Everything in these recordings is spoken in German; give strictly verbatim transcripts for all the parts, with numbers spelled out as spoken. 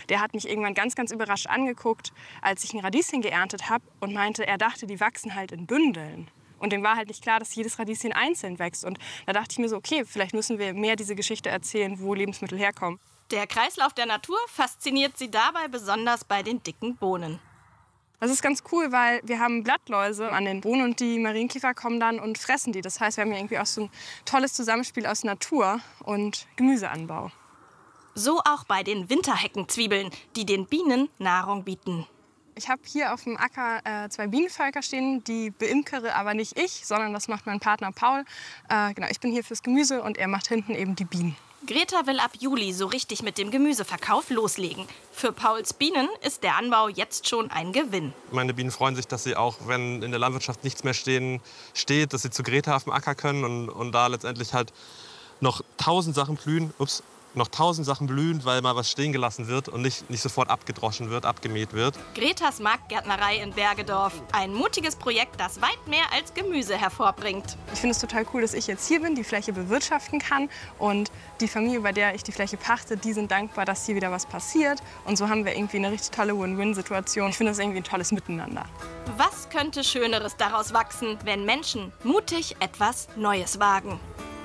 der hat mich irgendwann ganz, ganz überrascht angeguckt, als ich ein Radieschen geerntet habe und meinte, er dachte, die wachsen halt in Bündeln. Und dem war halt nicht klar, dass jedes Radieschen einzeln wächst. Und da dachte ich mir so, okay, vielleicht müssen wir mehr diese Geschichte erzählen, wo Lebensmittel herkommen. Der Kreislauf der Natur fasziniert sie dabei besonders bei den dicken Bohnen. Das ist ganz cool, weil wir haben Blattläuse an den Bohnen und die Marienkäfer kommen dann und fressen die. Das heißt, wir haben hier irgendwie auch so ein tolles Zusammenspiel aus Natur und Gemüseanbau. So auch bei den Winterheckenzwiebeln, die den Bienen Nahrung bieten. Ich habe hier auf dem Acker äh, zwei Bienenvölker stehen, die beimkere aber nicht ich, sondern das macht mein Partner Paul. Äh, genau, ich bin hier fürs Gemüse und er macht hinten eben die Bienen. Greta will ab Juli so richtig mit dem Gemüseverkauf loslegen. Für Pauls Bienen ist der Anbau jetzt schon ein Gewinn. Meine Bienen freuen sich, dass sie auch, wenn in der Landwirtschaft nichts mehr stehen, steht, dass sie zu Greta auf dem Acker können und, und da letztendlich halt noch tausend Sachen blühen. Ups. noch tausend Sachen blühen, weil mal was stehen gelassen wird und nicht, nicht sofort abgedroschen wird, abgemäht wird. Gretas Marktgärtnerei in Bergedorf. Ein mutiges Projekt, das weit mehr als Gemüse hervorbringt. Ich finde es total cool, dass ich jetzt hier bin, die Fläche bewirtschaften kann. Und die Familie, bei der ich die Fläche pachte, die sind dankbar, dass hier wieder was passiert. Und so haben wir irgendwie eine richtig tolle Win-Win-Situation. Ich finde das irgendwie ein tolles Miteinander. Was könnte Schöneres daraus wachsen, wenn Menschen mutig etwas Neues wagen?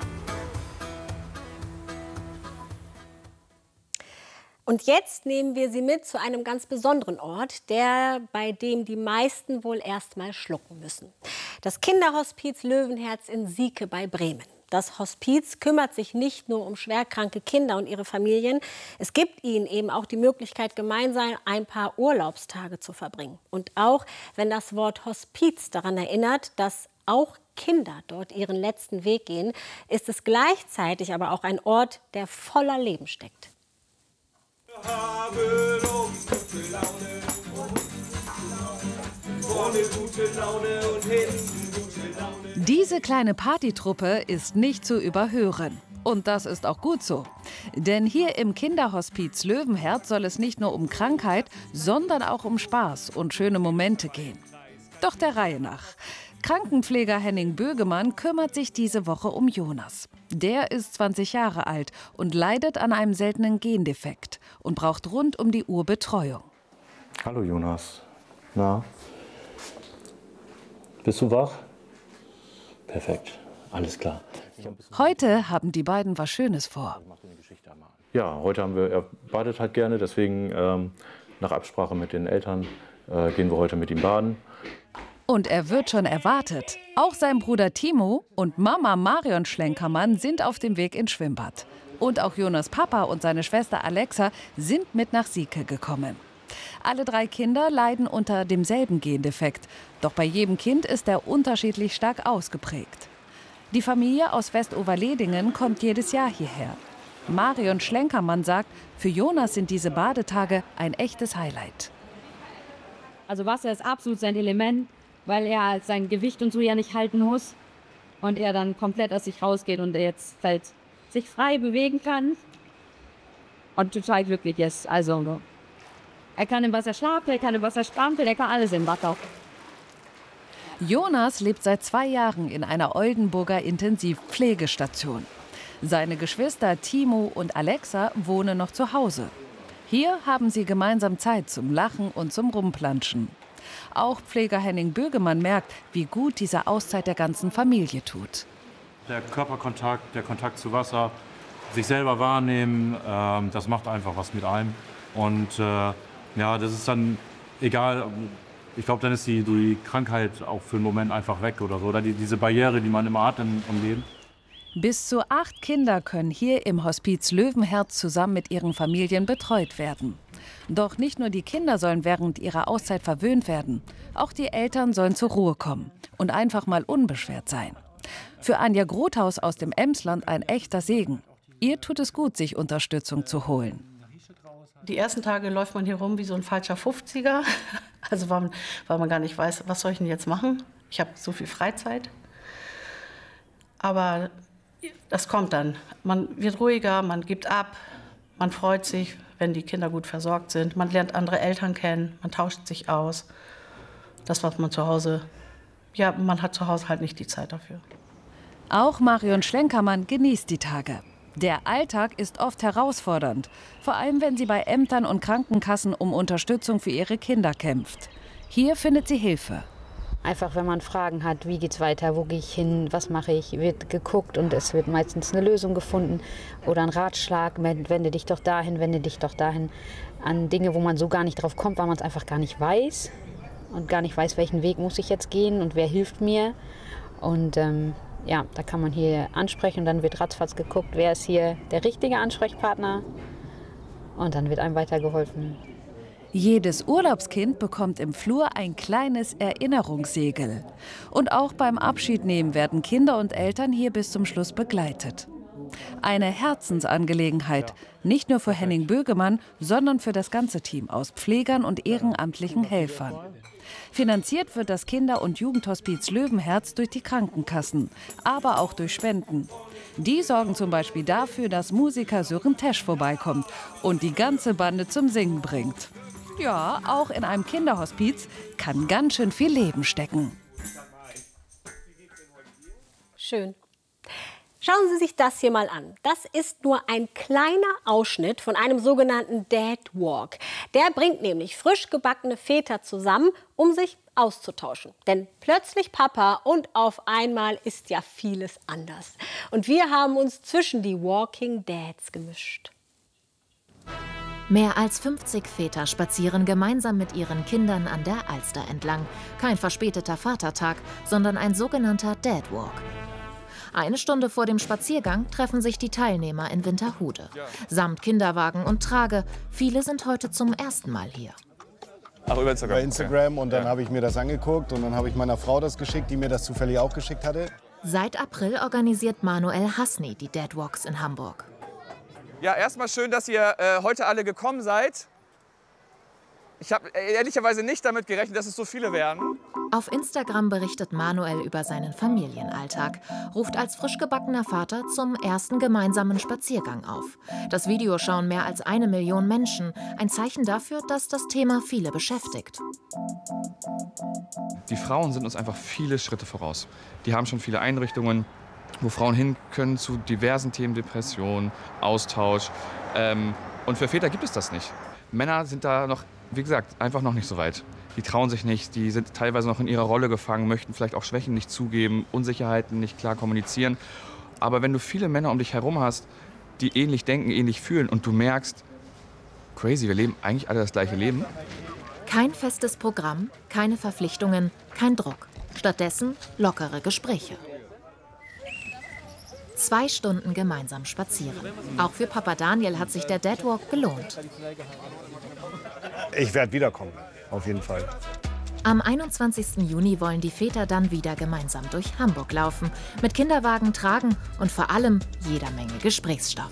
Und jetzt nehmen wir Sie mit zu einem ganz besonderen Ort, der, bei dem die meisten wohl erst mal schlucken müssen. Das Kinderhospiz Löwenherz in Sieke bei Bremen. Das Hospiz kümmert sich nicht nur um schwerkranke Kinder und ihre Familien. Es gibt ihnen eben auch die Möglichkeit, gemeinsam ein paar Urlaubstage zu verbringen. Und auch wenn das Wort Hospiz daran erinnert, dass auch Kinder dort ihren letzten Weg gehen, ist es gleichzeitig aber auch ein Ort, der voller Leben steckt. Diese kleine Partytruppe ist nicht zu überhören. Und das ist auch gut so. Denn hier im Kinderhospiz Löwenherz soll es nicht nur um Krankheit, sondern auch um Spaß und schöne Momente gehen. Doch der Reihe nach. Krankenpfleger Henning Bögemann kümmert sich diese Woche um Jonas. Der ist zwanzig Jahre alt und leidet an einem seltenen Gendefekt und braucht rund um die Uhr Betreuung. Hallo Jonas. Na? Bist du wach? Perfekt, alles klar. Heute haben die beiden was Schönes vor. Ja, heute haben wir, er badet halt gerne, deswegen ähm, nach Absprache mit den Eltern äh, gehen wir heute mit ihm baden. Und er wird schon erwartet. Auch sein Bruder Timo und Mama Marion Schlenkermann sind auf dem Weg ins Schwimmbad. Und auch Jonas Papa und seine Schwester Alexa sind mit nach Sieke gekommen. Alle drei Kinder leiden unter demselben Gendefekt. Doch bei jedem Kind ist er unterschiedlich stark ausgeprägt. Die Familie aus Westoverledingen kommt jedes Jahr hierher. Marion Schlenkermann sagt, für Jonas sind diese Badetage ein echtes Highlight. Also Wasser ist absolut sein Element, weil er sein Gewicht und so ja nicht halten muss und er dann komplett aus sich rausgeht und er jetzt halt sich frei bewegen kann und total glücklich ist. Also er kann im Wasser schlafen, er kann im Wasser strampeln, er kann alles im Wasser. Jonas lebt seit zwei Jahren in einer Oldenburger Intensivpflegestation. Seine Geschwister Timo und Alexa wohnen noch zu Hause. Hier haben sie gemeinsam Zeit zum Lachen und zum Rumplanschen. Auch Pfleger Henning Bögemann merkt, wie gut diese Auszeit der ganzen Familie tut. Der Körperkontakt, der Kontakt zu Wasser, sich selber wahrnehmen, äh, das macht einfach was mit einem. Und äh, ja, das ist dann egal, ich glaube, dann ist die, die Krankheit auch für einen Moment einfach weg oder so. Oder die, diese Barriere, die man immer hat im, im Leben. Bis zu acht Kinder können hier im Hospiz Löwenherz zusammen mit ihren Familien betreut werden. Doch nicht nur die Kinder sollen während ihrer Auszeit verwöhnt werden. Auch die Eltern sollen zur Ruhe kommen und einfach mal unbeschwert sein. Für Anja Grothaus aus dem Emsland ein echter Segen. Ihr tut es gut, sich Unterstützung zu holen. Die ersten Tage läuft man hier rum wie so ein falscher fünfziger. Also weil man, weil man gar nicht weiß, was soll ich denn jetzt machen? Ich habe so viel Freizeit. Aber das kommt dann. Man wird ruhiger, man gibt ab, man freut sich, wenn die Kinder gut versorgt sind. Man lernt andere Eltern kennen, man tauscht sich aus. Das, was man zu Hause, ja, man hat zu Hause halt nicht die Zeit dafür. Auch Marion Schlenkermann genießt die Tage. Der Alltag ist oft herausfordernd, vor allem wenn sie bei Ämtern und Krankenkassen um Unterstützung für ihre Kinder kämpft. Hier findet sie Hilfe. Einfach, wenn man Fragen hat, wie geht's weiter, wo gehe ich hin, was mache ich, wird geguckt und es wird meistens eine Lösung gefunden oder ein Ratschlag, wende dich doch dahin, wende dich doch dahin, an Dinge, wo man so gar nicht drauf kommt, weil man es einfach gar nicht weiß und gar nicht weiß, welchen Weg muss ich jetzt gehen und wer hilft mir. Und ähm, ja, da kann man hier ansprechen und dann wird ratzfatz geguckt, wer ist hier der richtige Ansprechpartner und dann wird einem weitergeholfen. Jedes Urlaubskind bekommt im Flur ein kleines Erinnerungssegel. Und auch beim Abschiednehmen werden Kinder und Eltern hier bis zum Schluss begleitet. Eine Herzensangelegenheit, nicht nur für Henning Bögemann, sondern für das ganze Team aus Pflegern und ehrenamtlichen Helfern. Finanziert wird das Kinder- und Jugendhospiz Löwenherz durch die Krankenkassen, aber auch durch Spenden. Die sorgen zum Beispiel dafür, dass Musiker Sören Tesch vorbeikommt und die ganze Bande zum Singen bringt. Ja, auch in einem Kinderhospiz kann ganz schön viel Leben stecken. Schön. Schauen Sie sich das hier mal an. Das ist nur ein kleiner Ausschnitt von einem sogenannten Dad Walk. Der bringt nämlich frisch gebackene Väter zusammen, um sich auszutauschen. Denn plötzlich Papa und auf einmal ist ja vieles anders. Und wir haben uns zwischen die Walking Dads gemischt. Mehr als fünfzig Väter spazieren gemeinsam mit ihren Kindern an der Alster entlang. Kein verspäteter Vatertag, sondern ein sogenannter Dad Walk. Eine Stunde vor dem Spaziergang treffen sich die Teilnehmer in Winterhude. Samt Kinderwagen und Trage. Viele sind heute zum ersten Mal hier. Ach, über Instagram? Über Instagram und dann ja. habe ich mir das angeguckt und dann habe ich meiner Frau das geschickt, die mir das zufällig auch geschickt hatte. Seit April organisiert Manuel Hasni die Dad Walks in Hamburg. Ja, erstmal schön, dass ihr äh, heute alle gekommen seid. Ich habe ehrlicherweise nicht damit gerechnet, dass es so viele werden. Auf Instagram berichtet Manuel über seinen Familienalltag, ruft als frisch gebackener Vater zum ersten gemeinsamen Spaziergang auf. Das Video schauen mehr als eine Million Menschen. Ein Zeichen dafür, dass das Thema viele beschäftigt. Die Frauen sind uns einfach viele Schritte voraus. Die haben schon viele Einrichtungen, wo Frauen hin können zu diversen Themen, Depression, Austausch. Ähm, und für Väter gibt es das nicht. Männer sind da noch, wie gesagt, einfach noch nicht so weit. Die trauen sich nicht, die sind teilweise noch in ihrer Rolle gefangen, möchten vielleicht auch Schwächen nicht zugeben, Unsicherheiten nicht klar kommunizieren. Aber wenn du viele Männer um dich herum hast, die ähnlich denken, ähnlich fühlen und du merkst, crazy, wir leben eigentlich alle das gleiche Leben. Kein festes Programm, keine Verpflichtungen, kein Druck. Stattdessen lockere Gespräche. Zwei Stunden gemeinsam spazieren. Auch für Papa Daniel hat sich der Dad Walk gelohnt. Ich werde wiederkommen, auf jeden Fall. Am einundzwanzigsten Juni wollen die Väter dann wieder gemeinsam durch Hamburg laufen. Mit Kinderwagen, Tragen und vor allem jeder Menge Gesprächsstoff.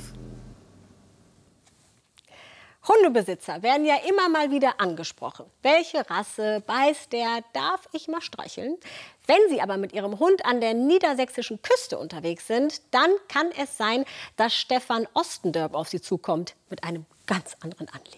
Hundebesitzer werden ja immer mal wieder angesprochen. Welche Rasse beißt der? Darf ich mal streicheln? Wenn Sie aber mit Ihrem Hund an der niedersächsischen Küste unterwegs sind, dann kann es sein, dass Stefan Ostendörp auf Sie zukommt mit einem ganz anderen Anliegen.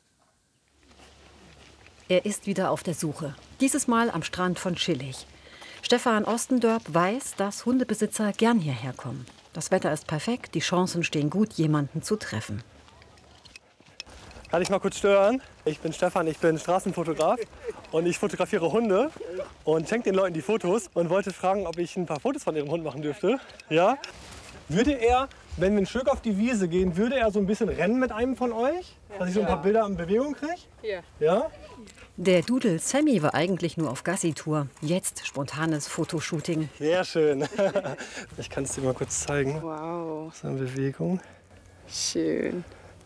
Er ist wieder auf der Suche. Dieses Mal am Strand von Schillig. Stefan Ostendörp weiß, dass Hundebesitzer gern hierher kommen. Das Wetter ist perfekt, die Chancen stehen gut, jemanden zu treffen. Kann ich mal kurz stören? Ich bin Stefan, ich bin Straßenfotograf und ich fotografiere Hunde und schenke den Leuten die Fotos und wollte fragen, ob ich ein paar Fotos von ihrem Hund machen dürfte. Ja? Würde er, wenn wir ein Stück auf die Wiese gehen, würde er so ein bisschen rennen mit einem von euch? Dass ich so ein paar Bilder in Bewegung kriege? Ja. Ja? Der Dudel Sammy war eigentlich nur auf Gassi-Tour. Jetzt spontanes Fotoshooting. Sehr schön. Ich kann es dir mal kurz zeigen. Wow. So eine Bewegung. Schön.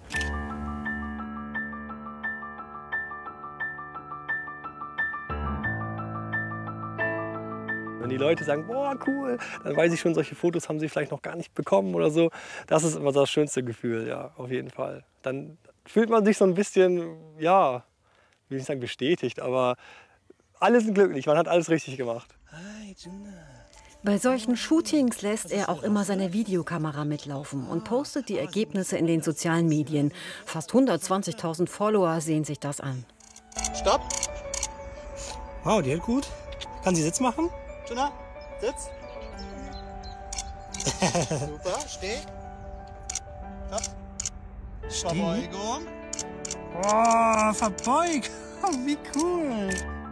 Wenn die Leute sagen, boah, cool, dann weiß ich schon, solche Fotos haben sie vielleicht noch gar nicht bekommen oder so. Das ist immer das schönste Gefühl, ja, auf jeden Fall. Dann fühlt man sich so ein bisschen, ja, will nicht sagen bestätigt, aber alle sind glücklich, man hat alles richtig gemacht. Bei solchen Shootings lässt er auch immer seine Videokamera mitlaufen und postet die Ergebnisse in den sozialen Medien. Fast hundertzwanzigtausend Follower sehen sich das an. Stopp! Wow, die hält gut. Kann sie Sitz machen? Tuna, Sitz. Super, steh. Verbeugung. Oh, verbeugt. Oh, wie cool.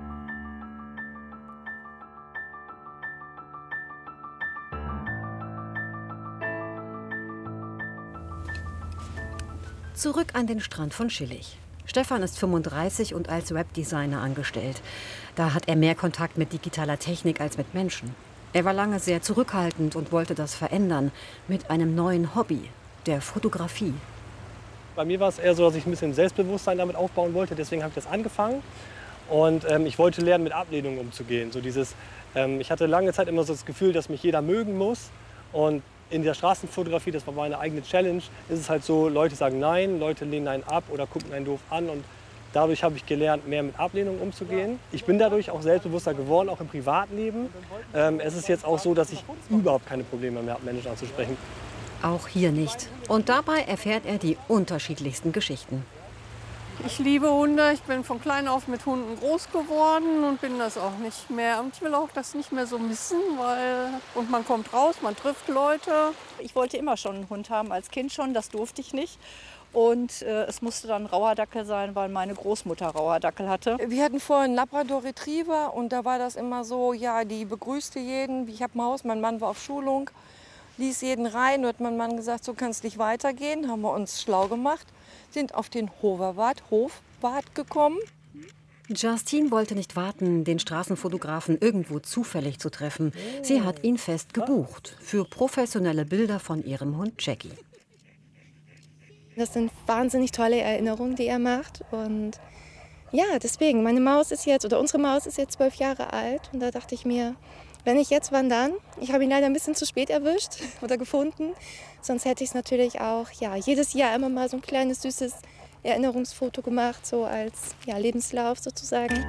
Zurück an den Strand von Schillig. Stefan ist fünfunddreißig und als Webdesigner angestellt. Da hat er mehr Kontakt mit digitaler Technik als mit Menschen. Er war lange sehr zurückhaltend und wollte das verändern mit einem neuen Hobby, der Fotografie. Bei mir war es eher so, dass ich ein bisschen Selbstbewusstsein damit aufbauen wollte. Deswegen habe ich das angefangen. Und ähm, ich wollte lernen, mit Ablehnung umzugehen. So dieses, ähm, ich hatte lange Zeit immer so das Gefühl, dass mich jeder mögen muss. Und in der Straßenfotografie, das war meine eigene Challenge, ist es halt so, Leute sagen nein, Leute lehnen einen ab oder gucken einen doof an. Und dadurch habe ich gelernt, mehr mit Ablehnung umzugehen. Ich bin dadurch auch selbstbewusster geworden, auch im Privatleben. Ähm, es ist jetzt auch so, dass ich überhaupt keine Probleme mehr habe, Menschen anzusprechen. Auch hier nicht. Und dabei erfährt er die unterschiedlichsten Geschichten. Ich liebe Hunde. Ich bin von klein auf mit Hunden groß geworden und bin das auch nicht mehr. Und ich will auch das nicht mehr so missen, weil und man kommt raus, man trifft Leute. Ich wollte immer schon einen Hund haben, als Kind schon. Das durfte ich nicht. Und äh, es musste dann ein Rauherdackel sein, weil meine Großmutter Rauherdackel hatte. Wir hatten vorher einen Labrador Retriever und da war das immer so, ja, die begrüßte jeden. Ich habe ein Haus, mein Mann war auf Schulung, ließ jeden rein. Und hat mein Mann gesagt, so kann es nicht weitergehen. Haben wir uns schlau gemacht, sind auf den Hoverwart, Hofwart gekommen. Justine wollte nicht warten, den Straßenfotografen irgendwo zufällig zu treffen. Sie hat ihn fest gebucht für professionelle Bilder von ihrem Hund Jackie. Das sind wahnsinnig tolle Erinnerungen, die er macht. Und ja, deswegen, meine Maus ist jetzt, oder unsere Maus ist jetzt zwölf Jahre alt. Und da dachte ich mir, wenn ich jetzt wandern, ich habe ihn leider ein bisschen zu spät erwischt oder gefunden. Sonst hätte ich es natürlich auch ja, jedes Jahr immer mal so ein kleines, süßes Erinnerungsfoto gemacht, so als ja, Lebenslauf sozusagen.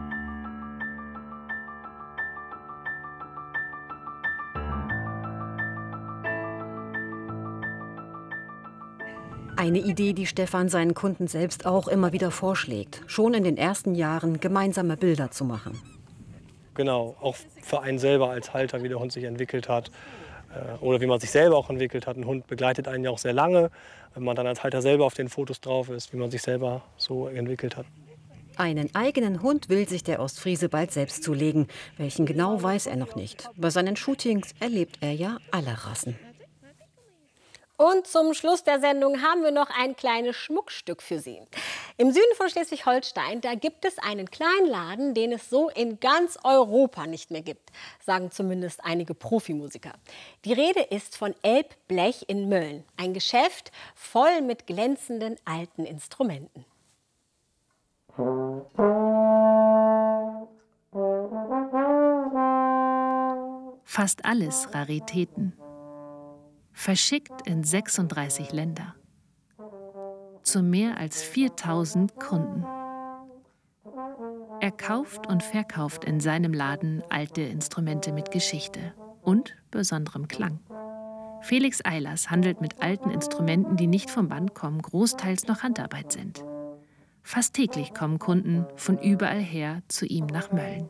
Eine Idee, die Stefan seinen Kunden selbst auch immer wieder vorschlägt, schon in den ersten Jahren gemeinsame Bilder zu machen. Genau, auch für einen selber als Halter, wie der Hund sich entwickelt hat äh, oder wie man sich selber auch entwickelt hat. Ein Hund begleitet einen ja auch sehr lange, wenn man dann als Halter selber auf den Fotos drauf ist, wie man sich selber so entwickelt hat. Einen eigenen Hund will sich der Ostfriese bald selbst zulegen. Welchen genau, weiß er noch nicht. Bei seinen Shootings erlebt er ja alle Rassen. Und zum Schluss der Sendung haben wir noch ein kleines Schmuckstück für Sie. Im Süden von Schleswig-Holstein, da gibt es einen kleinen Laden, den es so in ganz Europa nicht mehr gibt, sagen zumindest einige Profimusiker. Die Rede ist von Elbblech in Mölln, ein Geschäft voll mit glänzenden alten Instrumenten. Fast alles Raritäten. Verschickt in sechsunddreißig Länder. Zu mehr als viertausend Kunden. Er kauft und verkauft in seinem Laden alte Instrumente mit Geschichte und besonderem Klang. Felix Eilers handelt mit alten Instrumenten, die nicht vom Band kommen, großteils noch Handarbeit sind. Fast täglich kommen Kunden von überall her zu ihm nach Mölln.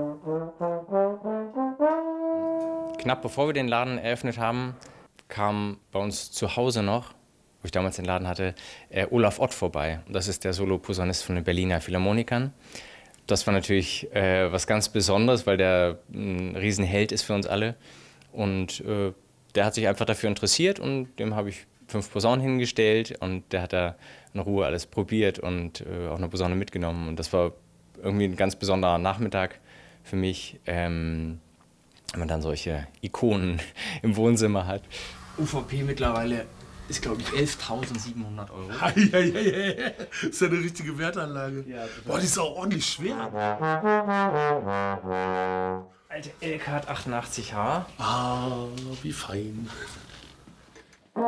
Knapp bevor wir den Laden eröffnet haben, kam bei uns zu Hause noch, wo ich damals den Laden hatte, äh, Olaf Ott vorbei. Das ist der Soloposaunist von den Berliner Philharmonikern. Das war natürlich äh, was ganz Besonderes, weil der ein Riesenheld ist für uns alle. Und äh, der hat sich einfach dafür interessiert und dem habe ich fünf Posaunen hingestellt und der hat da in Ruhe alles probiert und äh, auch eine Posaune mitgenommen. Und das war irgendwie ein ganz besonderer Nachmittag für mich, ähm, wenn man dann solche Ikonen im Wohnzimmer hat. U V P mittlerweile ist, glaube ich, elftausendsiebenhundert Euro. Eieiei, das ist ja eine richtige Wertanlage. Ja, boah, die ist auch ordentlich schwer. Alte L K achtundachtzig H. Ah, wie fein. Die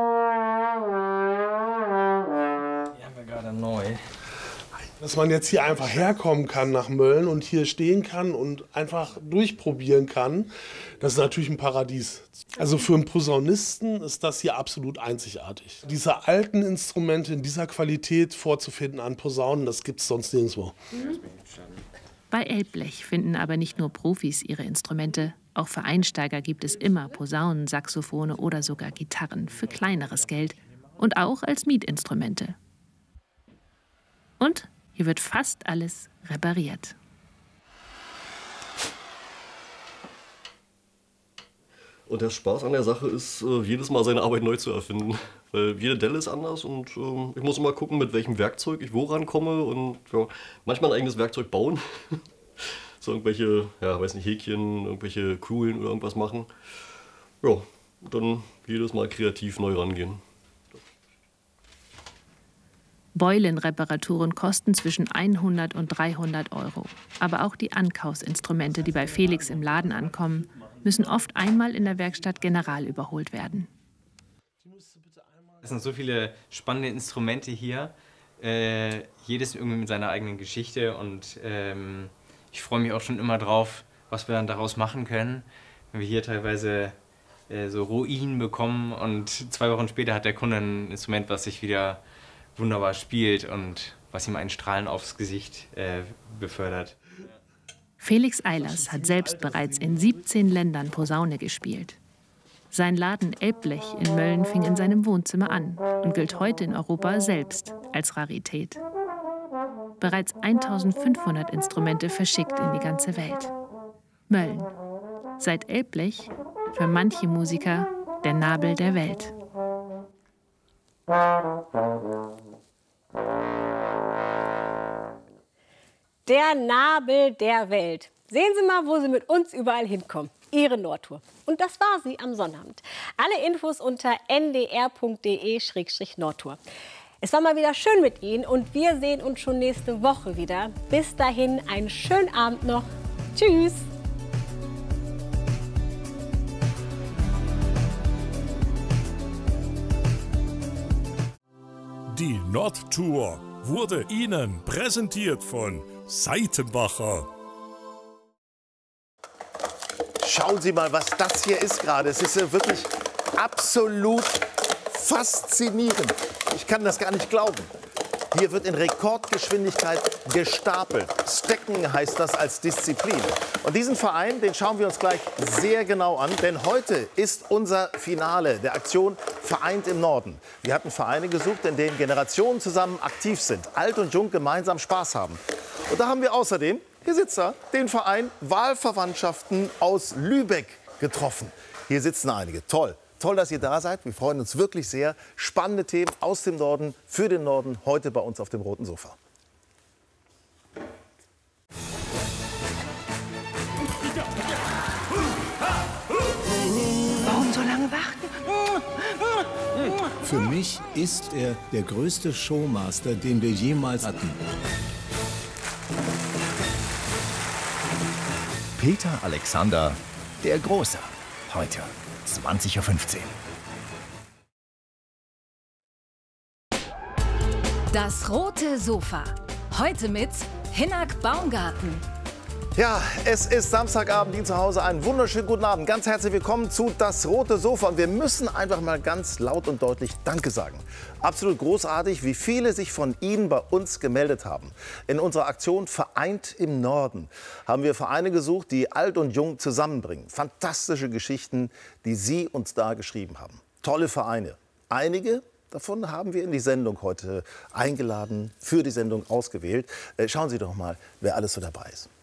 haben wir gerade neu. Dass man jetzt hier einfach herkommen kann nach Mölln und hier stehen kann und einfach durchprobieren kann, das ist natürlich ein Paradies. Also für einen Posaunisten ist das hier absolut einzigartig. Diese alten Instrumente in dieser Qualität vorzufinden an Posaunen, das gibt es sonst nirgendwo. Bei Elbblech finden aber nicht nur Profis ihre Instrumente. Auch für Einsteiger gibt es immer Posaunen, Saxophone oder sogar Gitarren für kleineres Geld. Und auch als Mietinstrumente. Und hier wird fast alles repariert. Und der Spaß an der Sache ist, äh, jedes Mal seine Arbeit neu zu erfinden. Weil jede Delle ist anders und äh, ich muss immer gucken, mit welchem Werkzeug ich wo rankomme und ja, manchmal ein eigenes Werkzeug bauen. So irgendwelche, ja, weiß nicht, Häkchen, irgendwelche Kugeln oder irgendwas machen. Ja, und dann jedes Mal kreativ neu rangehen. Beulenreparaturen kosten zwischen hundert und dreihundert Euro. Aber auch die Ankaufsinstrumente, die bei Felix im Laden ankommen, müssen oft einmal in der Werkstatt general überholt werden. Es sind so viele spannende Instrumente hier, äh, jedes irgendwie mit seiner eigenen Geschichte und ähm, ich freue mich auch schon immer drauf, was wir dann daraus machen können, wenn wir hier teilweise äh, so Ruinen bekommen und zwei Wochen später hat der Kunde ein Instrument, was sich wieder wunderbar spielt und was ihm ein Strahlen aufs Gesicht äh, befördert. Felix Eilers hat selbst bereits in siebzehn Ländern Posaune gespielt. Sein Laden Elbblech in Mölln fing in seinem Wohnzimmer an und gilt heute in Europa selbst als Rarität. Bereits eintausendfünfhundert Instrumente verschickt in die ganze Welt. Mölln. Seit Elbblech für manche Musiker der Nabel der Welt. Der Nabel der Welt. Sehen Sie mal, wo Sie mit uns überall hinkommen. Ihre Nordtour. Und das war sie am Sonnabend. Alle Infos unter n d r punkt d e slash nordtour. Es war mal wieder schön mit Ihnen und wir sehen uns schon nächste Woche wieder. Bis dahin einen schönen Abend noch. Tschüss. Die Nordtour wurde Ihnen präsentiert von Seitenbacher. Schauen Sie mal, was das hier ist gerade. Es ist ja wirklich absolut faszinierend. Ich kann das gar nicht glauben. Hier wird in Rekordgeschwindigkeit gestapelt. Stacken heißt das als Disziplin. Und diesen Verein, den schauen wir uns gleich sehr genau an. Denn heute ist unser Finale der Aktion Vereint im Norden. Wir hatten Vereine gesucht, in denen Generationen zusammen aktiv sind. Alt und Jung gemeinsam Spaß haben. Und da haben wir außerdem, hier sitzt er, den Verein Wahlverwandtschaften aus Lübeck getroffen. Hier sitzen einige. Toll. Toll, dass ihr da seid. Wir freuen uns wirklich sehr. Spannende Themen aus dem Norden, für den Norden, heute bei uns auf dem roten Sofa. Warum so lange warten? Für mich ist er der größte Showmaster, den wir jemals hatten. Peter Alexander, der Große. Heute zwanzig Uhr fünfzehn. Das rote Sofa. Heute mit Hinak Baumgarten. Ja, es ist Samstagabend, Ihnen zu Hause einen wunderschönen guten Abend. Ganz herzlich willkommen zu Das rote Sofa. Und wir müssen einfach mal ganz laut und deutlich Danke sagen. Absolut großartig, wie viele sich von Ihnen bei uns gemeldet haben. In unserer Aktion Vereint im Norden haben wir Vereine gesucht, die Alt und Jung zusammenbringen. Fantastische Geschichten, die Sie uns da geschrieben haben. Tolle Vereine. Einige davon haben wir in die Sendung heute eingeladen, für die Sendung ausgewählt. Schauen Sie doch mal, wer alles so dabei ist.